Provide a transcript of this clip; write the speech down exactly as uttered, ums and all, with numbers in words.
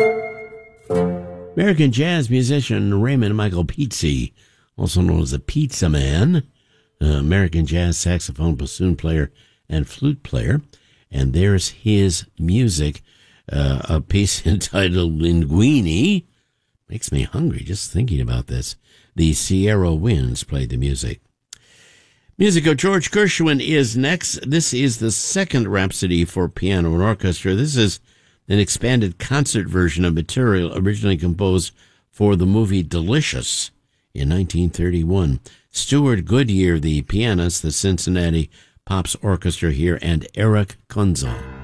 American jazz musician Raymond Michael Pizzi, also known as the Pizza Man, uh, American jazz saxophone, bassoon player, and flute player. And there's his music, uh, a piece entitled Linguini. Makes me hungry just thinking about this. The Sierra Winds played the music. Music of George Gershwin is next. This is the second Rhapsody for piano and orchestra. This is an expanded concert version of material originally composed for the movie Delicious in nineteen thirty-one. Stuart Goodyear, the pianist, the Cincinnati Pops Orchestra here, and Eric Kunzel.